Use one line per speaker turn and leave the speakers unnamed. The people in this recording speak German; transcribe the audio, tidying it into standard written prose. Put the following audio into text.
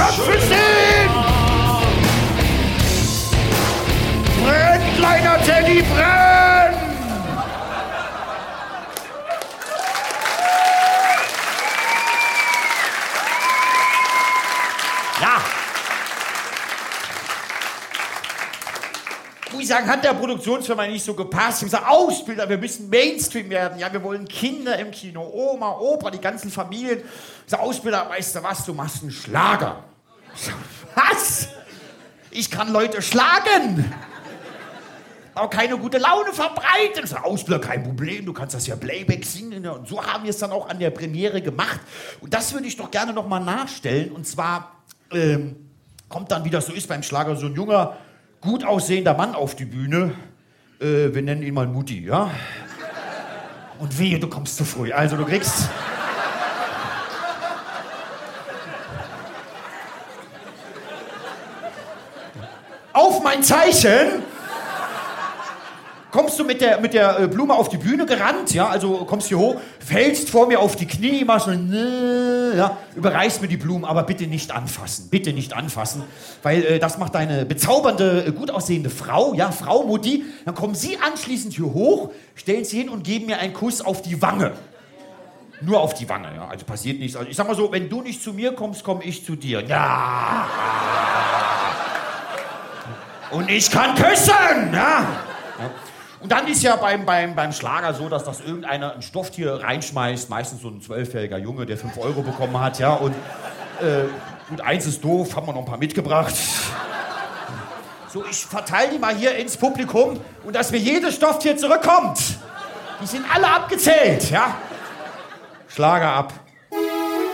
Köpfe sehen! Brenn, kleiner Teddy, brenn! Ja. Muss ich sagen, hat der Produktionsfirma nicht so gepasst. Ich habe gesagt, Ausbilder, wir müssen Mainstream werden. Ja, wir wollen Kinder im Kino, Oma, Opa, die ganzen Familien. Ich sage, Ausbilder, weißt du was, du machst einen Schlager. Ich sag, was? Ich kann Leute schlagen. Auch keine gute Laune verbreiten. Ich sage, Ausbilder, kein Problem, du kannst das ja Playback singen. Und so haben wir es dann auch an der Premiere gemacht. Und das würde ich doch gerne noch mal nachstellen. Und zwar kommt dann, wie das so ist beim Schlager, so ein junger, gut aussehender Mann auf die Bühne. Wir nennen ihn mal Mutti, ja? Und wehe, du kommst zu früh. Also du kriegst... Auf mein Zeichen kommst du mit der Blume auf die Bühne gerannt, ja, also kommst hier hoch, fällst vor mir auf die Knie, machst so, ja, überreichst mir die Blumen, aber bitte nicht anfassen, weil das macht deine bezaubernde, gut aussehende Frau, ja, Frau Mutti, dann kommen sie anschließend hier hoch, stellen sie hin und geben mir einen Kuss auf die Wange. Nur auf die Wange, ja, also passiert nichts. Also ich sag mal so, wenn du nicht zu mir kommst, komme ich zu dir. Ja. Und ich kann küssen, ja. Und dann ist ja beim Schlager so, dass das irgendeiner ein Stofftier reinschmeißt, meistens so ein 12-jähriger Junge, der 5 Euro bekommen hat, ja, und eins ist doof, haben wir noch ein paar mitgebracht. So, ich verteile die mal hier ins Publikum und dass mir jedes Stofftier zurückkommt. Die sind alle abgezählt, ja. Schlager ab.